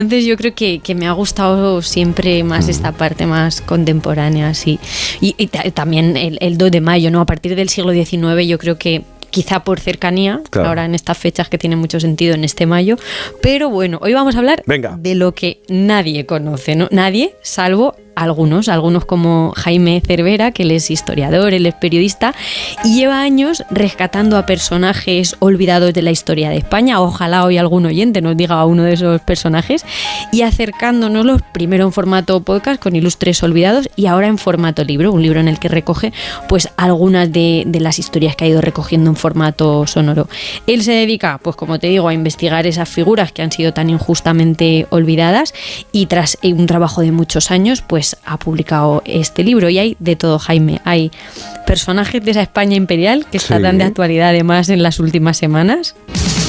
Entonces yo creo que me ha gustado siempre más esta parte más contemporánea, sí. Y también el 2 de mayo, ¿no? A partir del siglo XIX yo creo que quizá por cercanía, claro, ahora en estas fechas que tienen mucho sentido en este mayo, pero bueno, hoy vamos a hablar de lo que nadie conoce, ¿no? Nadie, salvo algunos como Jaime Cervera, que él es historiador, él es periodista y lleva años rescatando a personajes olvidados de la historia de España. Ojalá hoy algún oyente nos diga a uno de esos personajes y acercándonoslos primero en formato podcast con ilustres olvidados y ahora en formato libro, un libro en el que recoge pues algunas de las historias que ha ido recogiendo en formato sonoro. Él se dedica, pues como te digo, a investigar esas figuras que han sido tan injustamente olvidadas y tras un trabajo de muchos años, pues ha publicado este libro y hay de todo, Jaime. Hay personajes de esa España imperial que está tan de actualidad además en las últimas semanas.